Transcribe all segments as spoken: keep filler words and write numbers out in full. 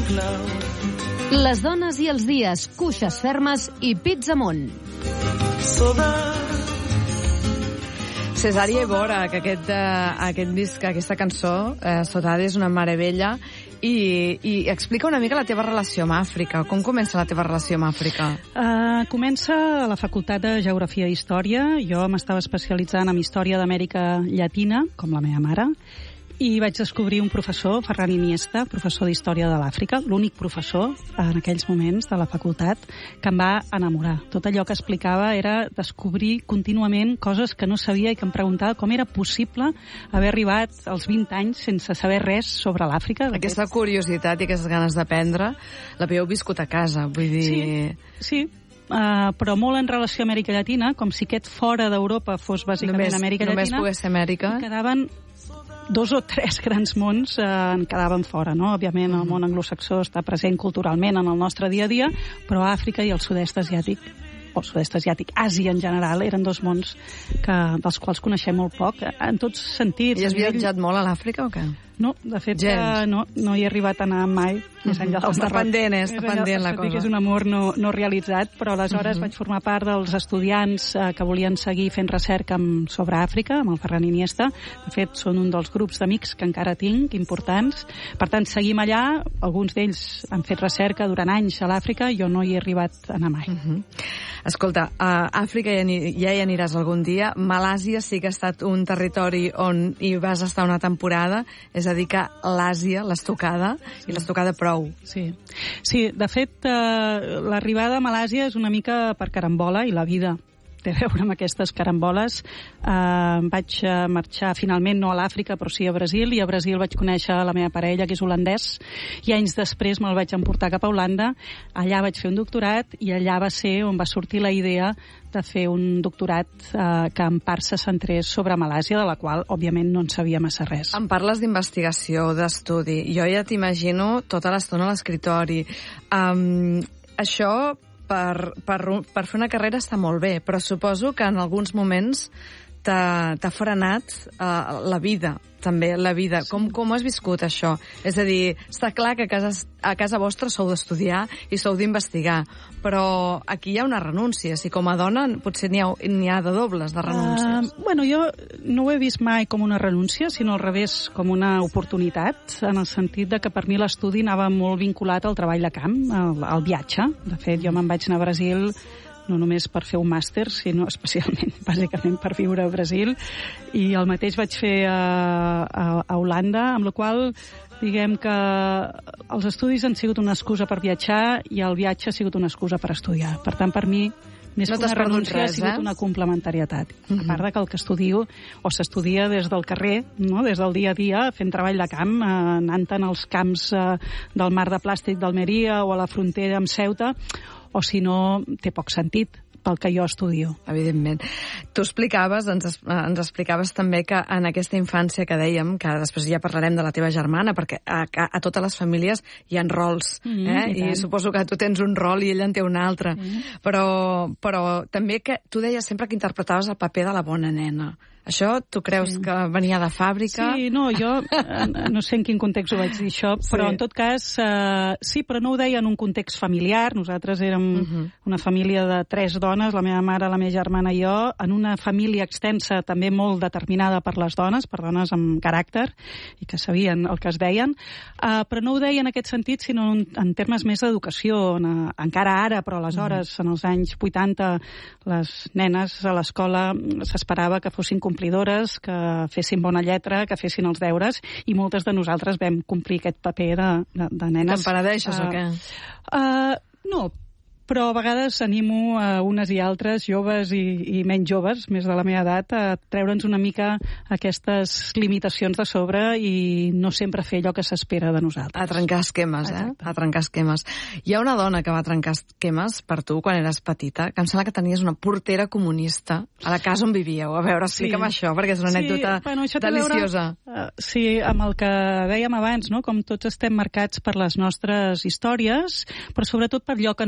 Les dones i els dies, cuixes fermes i pits amunt. Cesaria Évora, que aquest, uh, aquest disc, aquesta cançó, uh, Saudade, és una meravella, i, i explica una mica la teva relació amb Àfrica. Com comença la teva relació amb Àfrica? Uh, comença a la Facultat de Geografia i Història. Jo m'estava especialitzant en Història d'Amèrica Llatina, com la meva mare, i vaig descobrir un professor, Ferran Iniesta, professor d'Història de l'Àfrica, l'únic professor en aquells moments de la facultat, que em va enamorar. Tot allò que explicava era descobrir contínuament coses que no sabia i que em preguntava com era possible haver arribat als vint anys sense saber res sobre l'Àfrica. Aquesta curiositat i aquestes ganes d'aprendre l'havíeu viscut a casa, vull dir... Sí, sí. Uh, però molt en relació a Amèrica Llatina, com si aquest fora d'Europa fos bàsicament només, Amèrica només Llatina. Només pogués ser Amèrica. I quedaven dos o tres grans mons eh, en quedaven fora, no? Òbviament el món anglosaxó està present culturalment en el nostre dia a dia, però Àfrica i el sud-est asiàtic, o sud-est asiàtic, Àsia en general, eren dos mons que, dels quals coneixem molt poc, en tots sentits. I has viatjat molt a l'Àfrica o què? No, de fet, eh, no, no hi he arribat a anar mai. Més enllà del està pendent, eh? Està pendent la cosa. És un amor no, no realitzat, però aleshores uh -huh. vaig formar part dels estudiants eh, que volien seguir fent recerca amb, sobre Àfrica, amb el Ferran Iniesta. De fet, són un dels grups d'amics que encara tinc, importants. Per tant, seguim allà. Alguns d'ells han fet recerca durant anys a l'Àfrica. Jo no hi he arribat a anar mai. Uh -huh. Escolta, a Àfrica ja, ja hi aniràs algun dia. Malàsia sí que ha estat un territori on hi vas estar una temporada. És a dir, que l'Àsia, l'estocada, sí. I l'estocada prou. Sí, sí, de fet, eh, l'arribada a Malàsia és una mica per carambola, i la vida té a veure amb aquestes caramboles. Eh, vaig marxar finalment no a l'Àfrica, però sí a Brasil, i a Brasil vaig conèixer la meva parella, que és holandès, i anys després me'l vaig emportar cap a Holanda. Allà vaig fer un doctorat, i allà va ser on va sortir la idea de fer un doctorat eh, que en part se centrés sobre Malàsia, de la qual, òbviament, no en sabia massa res. Em parles d'investigació, d'estudi. Jo ja t'imagino tota l'estona a l'escriptori. Um, això... Per, per, per fer una carrera està molt bé, però suposo que en alguns moments t'ha frenat uh, la vida, també, la vida. Sí. Com, com has viscut això? És a dir, està clar que a casa, a casa vostra sou d'estudiar i sou d'investigar, però aquí hi ha una renúncia. Si com a dona potser n'hi ha, n'hi ha de dobles de renúncies. Uh, bueno, jo no ho he vist mai com una renúncia, sinó al revés, com una oportunitat, en el sentit de que per mi l'estudi anava molt vinculat al treball de camp, al, al viatge. De fet, jo me'n vaig anar a Brasil no només per fer un màster, sinó especialment, bàsicament, per viure a Brasil. I el mateix vaig fer a, a, a Holanda, amb la qual diguem que els estudis han sigut una excusa per viatjar i el viatge ha sigut una excusa per estudiar. Per tant, per mi, més no que una renúncia, res, ha sigut eh? una complementarietat. Uh-huh. A part de que el que estudio, o s'estudia des del carrer, no? Des del dia a dia, fent treball de camp, eh, anant-te'n als camps eh, del mar de plàstic d'Almeria o a la frontera amb Ceuta, o si no, té poc sentit pel que jo estudio. Evidentment. Tu explicaves, ens, ens explicaves també que en aquesta infància que dèiem, que després ja parlarem de la teva germana, perquè a, a, a totes les famílies hi ha rols, mm, eh? I, I suposo que tu tens un rol i ella en té un altre. Mm. Però, però també que tu deies sempre que interpretaves el paper de la bona nena. Això tu creus sí. que venia de fàbrica? Sí, no, jo no sé en quin context ho vaig dir això, però sí. en tot cas, eh, sí, però no ho deia en un context familiar. Nosaltres érem uh-huh. una família de tres dones, la meva mare, la meva germana i jo, en una família extensa també molt determinada per les dones, per dones amb caràcter, i que sabien el que es deien, eh, però no ho deia en aquest sentit, sinó en, en termes més d'educació. En, encara ara, però aleshores, uh-huh. en els anys vuitanta, les nenes a l'escola s'esperava que fossin complidores, que fessin bona lletra, que fessin els deures, i moltes de nosaltres vam complir aquest paper de, de, de nenes. T'emperadeixes uh, o què? Uh, no, però a vegades animo a unes i altres, joves i, i menys joves, més de la meva edat, a treure'ns una mica aquestes limitacions de sobre i no sempre fer allò que s'espera de nosaltres. A trencar esquemes, eh? Exacte. A trencar esquemes. Hi ha una dona que va trencar esquemes per tu quan eres petita, que em sembla que tenies una portera comunista a la casa on vivíeu. A veure, explica'm sí. això, perquè és una anècdota sí, bueno, deliciosa. Veure, uh, sí, amb el que dèiem abans, no? Com tots estem marcats per les nostres històries, però sobretot per allò que no s'ha dit.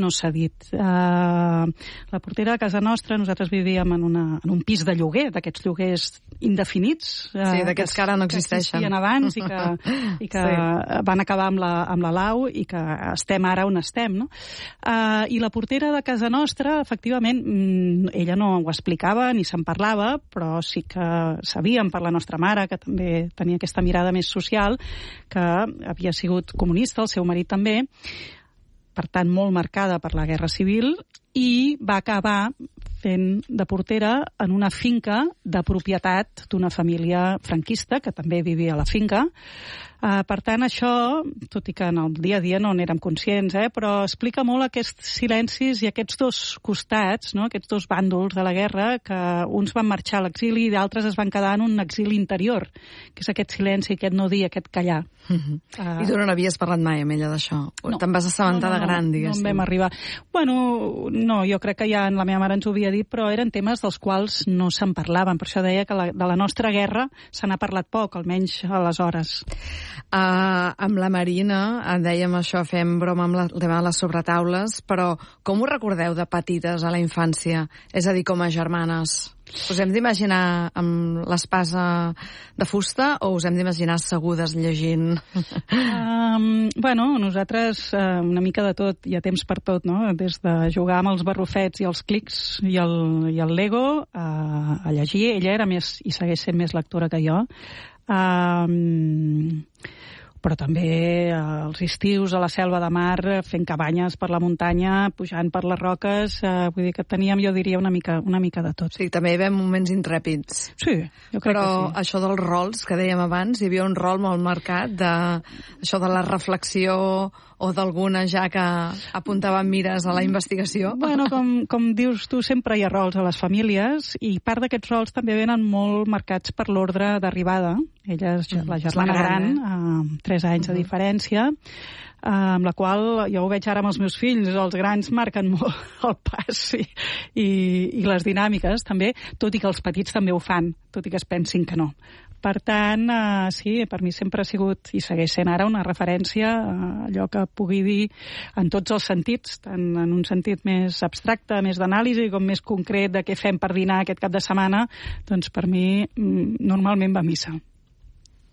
dit. Uh, la portera de casa nostra, nosaltres vivíem en, una, en un pis de lloguer, d'aquests lloguers indefinits. Uh, sí, d'aquests que ara no existeixen. Que existien abans i que, i que sí. van acabar amb la, amb la Lau i que estem ara on estem, no? Uh, I la portera de casa nostra, efectivament, ella no ho explicava ni se'n parlava, però sí que sabíem per la nostra mare, que també tenia aquesta mirada més social, que havia sigut comunista, el seu marit també, per tant, molt marcada per la Guerra Civil, i va acabar fent de portera en una finca de propietat d'una família franquista, que també vivia a la finca. Uh, per tant, això, tot i que en el dia a dia no n'érem conscients, eh, però explica molt aquests silencis i aquests dos costats, no? Aquests dos bàndols de la guerra, que uns van marxar a l'exili i d'altres es van quedar en un exili interior, que és aquest silenci, aquest no dir, aquest callar. Uh-huh. Uh, I tu no n'havies parlat mai amb ella d'això? No. Te'n vas assabentar no, no, de gran, diguéssim? No, no vam arribar. Bueno, no, jo crec que ja la meva mare ens ho havia dit, però eren temes dels quals no se'n parlaven. Per això deia que la, de la nostra guerra se n'ha parlat poc, almenys aleshores. Uh, amb la Marina, dèiem això, fem broma amb la, el tema de les sobretaules, però com ho recordeu de petites a la infància? És a dir, com a germanes? Us hem d'imaginar amb l'espasa de fusta o us hem d'imaginar assegudes llegint? Um, bueno, nosaltres uh, una mica de tot, hi ha temps per tot, no? Des de jugar amb els barrufets i els clics i el, i el Lego, uh, a llegir. Ella era més, i segueix sent més lectora que jo. Um, però també els estius a la selva de mar, fent cabanyes per la muntanya, pujant per les roques, eh, vull dir que teníem, jo diria, una mica, una mica de tot. Sí, també hi havia moments intrèpids. Sí, jo crec però que sí. Però això dels rols que dèiem abans, hi havia un rol molt marcat de això de la reflexió o d'alguna ja que apuntava mires a la investigació? Bueno, com, com dius tu, sempre hi ha rols a les famílies i part d'aquests rols també venen molt marcats per l'ordre d'arribada. Ella és la germana gran, amb tres anys de diferència, amb la qual jo ho veig ara amb els meus fills, els grans marquen molt el pas i, i, i les dinàmiques també, tot i que els petits també ho fan, tot i que es pensin que no. Per tant, eh, sí, per mi sempre ha sigut i segueix sent ara una referència a allò que pugui dir en tots els sentits, tant en un sentit més abstracte, més d'anàlisi, com més concret de què fem per dinar aquest cap de setmana, doncs per mi normalment va a missa.